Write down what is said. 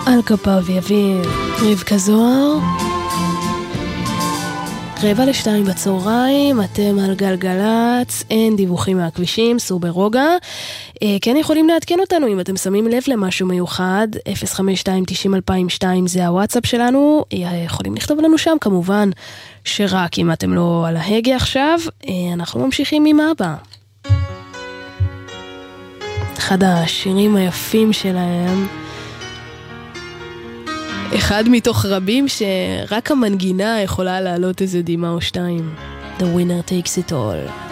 על כפיו יביא רבקה זוהר. 1:45 בצהריים, אתם על גלגלץ, אין דיווחים מהכבישים, סעו ברוגע. כן יכולים לעדכן אותנו אם אתם שמים לב למשהו מיוחד, 052-90-2002 זה הוואטסאפ שלנו, יכולים לכתוב לנו שם כמובן, שרק אם אתם לא על ההגה עכשיו, אנחנו ממשיכים עם אבא. אחד השירים היפים שלהם, אחד מתוך רבים שרק המנגינה יכולה לעלות איזה דימה או שתיים. The winner takes it all.